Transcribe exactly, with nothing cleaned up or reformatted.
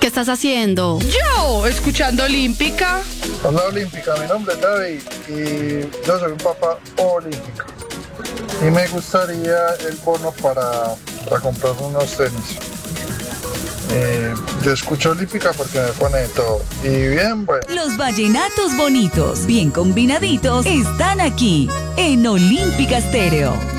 ¿Qué estás haciendo? Yo, escuchando Olímpica. Hola Olímpica, mi nombre es David y yo soy un papá olímpico. Y me gustaría el bono para, para comprar unos tenis. Eh, yo escucho Olímpica porque me pone de todo. Y bien, bueno. Los vallenatos bonitos, bien combinaditos, están aquí en Olímpica Estéreo.